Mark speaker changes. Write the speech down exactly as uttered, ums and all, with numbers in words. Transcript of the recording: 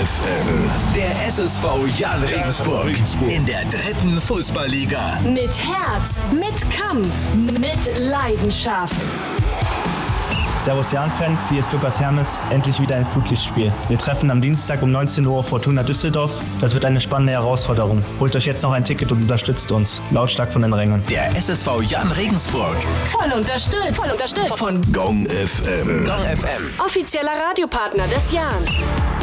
Speaker 1: F M. Der S S V Jahn Regensburg in der dritten Fußballliga.
Speaker 2: Mit Herz, mit Kampf, mit Leidenschaft.
Speaker 3: Servus Jahn-Fans, hier ist Lukas Hermes, endlich wieder ins Flutlichtspiel. Wir treffen am Dienstag um neunzehn Uhr Fortuna Düsseldorf. Das wird eine spannende Herausforderung. Holt euch jetzt noch ein Ticket und unterstützt uns. Lautstark von den Rängen.
Speaker 1: Der S S V Jahn Regensburg.
Speaker 2: Voll unterstützt, voll unterstützt von
Speaker 1: Gong F M.
Speaker 4: Gong F M.
Speaker 2: offizieller Radiopartner des Jahn.